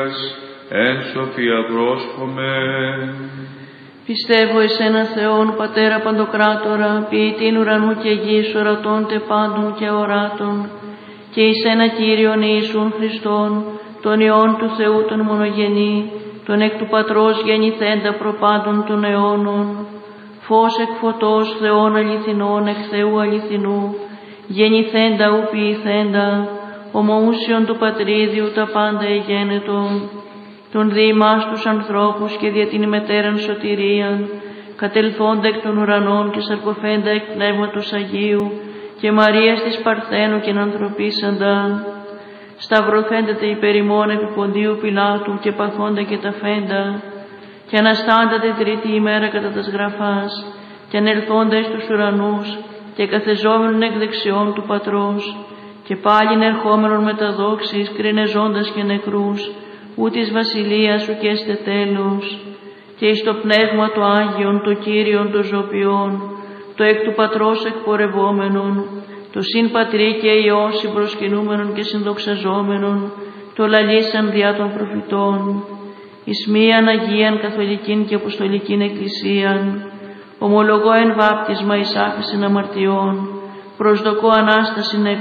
εν σοφία πρόσχομαι. Πιστεύω εις έναν Θεόν, Πατέρα Παντοκράτορα, ποιητήν ουρανού και γης, ορατών τε πάντων και οράτων, και εις ένα Κύριον Ιησούν Χριστόν, τον Υιόν του Θεού τον μονογενή, τον εκ του Πατρός γεννηθέντα προπάντων των αιώνων, φως εκ φωτός Θεών αληθινών, εκ Θεού αληθινού, γεννηθέντα ου ποιηθέντα, ομοούσιον του Πατρίδιου τα πάντα εγένετον, τον δι' ημάς τους ανθρώπους και δια την ημετέραν σωτηρίαν, κατελθόντα εκ των ουρανών και σαρκοφέντα εκ Πνεύματος Αγίου και Μαρίας της Παρθένου και ανθρωπίσαντα, σταυρωθέντα τε υπέρ ημών επί Ποντίου Πιλάτου και παθόντα και ταφέντα, και αναστάντα τε τρίτη ημέρα κατά τας γραφάς, και ανελθόντα εις τους ουρανούς και καθεζόμενον εκ δεξιών του Πατρός, και πάλιν ερχόμενον με τα δόξης, κρινεζόντας και νεκρούς, ού της βασιλείας σου και έστε τέλος, και εις το Πνεύμα το Άγιον, το Κύριον το Ζωπιόν, το εκ του Πατρός εκπορευόμενον, το συν Πατρί και Υιό συμπροσκυνούμενον και συνδοξαζόμενον, το λαλήσαν διά των προφητών, εις μίαν Αγίαν Καθολικήν και Αποστολικήν Εκκλησίαν, ομολογώ εν βάπτισμα εις άφεσιν αμαρτιών, προσδοκώ Ανάσταση νεκρών,